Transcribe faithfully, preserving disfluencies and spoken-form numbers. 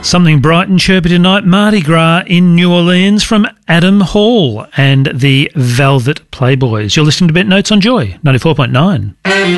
Something bright and chirpy tonight, Mardi Gras in New Orleans from Adam Hall and the Velvet Playboys. You're listening to Bent Notes on Joy, ninety-four point nine.